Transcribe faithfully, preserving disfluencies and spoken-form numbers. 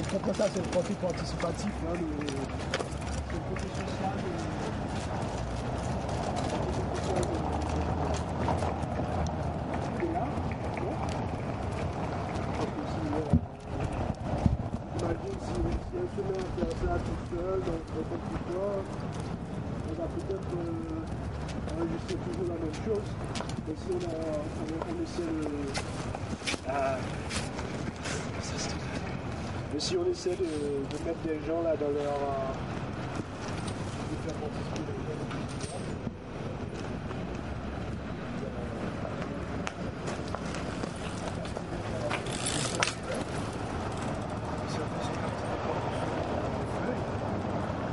contre ça, c'est le côté participatif, hein, le, le côté social. Le, le, là, non imagine si, si un se met à faire ça tout seul, dans son computer, on va peut-être euh, enregistrer toujours la même chose. Mais si on, a, on, on essaie de... Ah, ça, c'est... Mais si on essaie de, de mettre des gens là dans leur...